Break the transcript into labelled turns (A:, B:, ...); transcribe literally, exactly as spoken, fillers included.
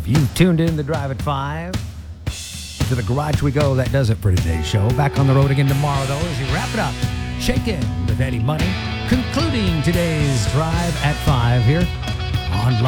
A: five. You tuned in to Drive at five. To the garage we go. That does it for today's show. Back on the road again tomorrow, though, as we wrap it up. Shakin' with Eddie Money. Concluding today's Drive at five here